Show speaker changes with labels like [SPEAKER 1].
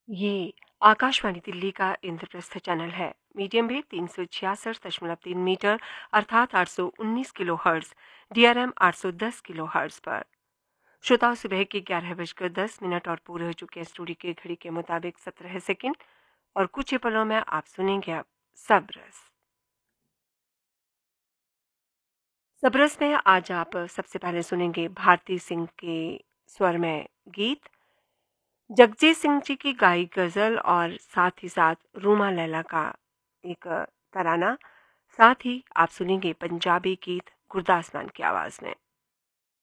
[SPEAKER 1] ये आकाशवाणी दिल्ली का इंद्रप्रस्थ चैनल है। मीडियम वेव 366.3 मीटर अर्थात 819 kilo hertz, DRM 810 kilo hertz पर। श्रोताओं, सुबह के 11:10 और पूरे हो चुके हैं स्टूडियो की घड़ी के मुताबिक 17 सेकंड, और कुछ ही पलों में आप सुनेंगे अब सबरस। सबरस में आज आप सबसे पहले सुनेंगे भारती सिंह के स्वर में गीत, जगजीत सिंह जी की गाई गजल और साथ ही साथ रूमा लैला का एक तराना। साथ ही आप सुनेंगे पंजाबी गीत गुरदास मान की आवाज में।